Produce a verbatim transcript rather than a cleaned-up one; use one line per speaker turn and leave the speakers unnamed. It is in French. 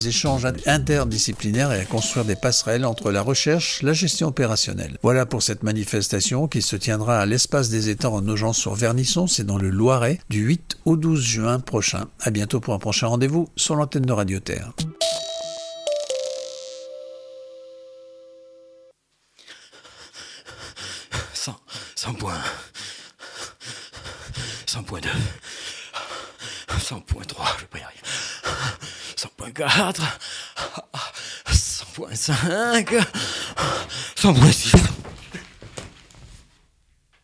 échanges interdisciplinaires et à construire des passerelles entre la recherche et la gestion opérationnelle. Voilà pour cette manifestation qui se tiendra à l'Espace des Étangs en Nogent-sur-Vernisson, c'est dans le Loiret, du huit au douze juin prochain. À bientôt pour un prochain rendez-vous sur l'antenne de Radio Terre.
cent, cent points. cent point deux. cent point trois, je vais pas y arriver. cent point quatre. cent point cinq. cent point six.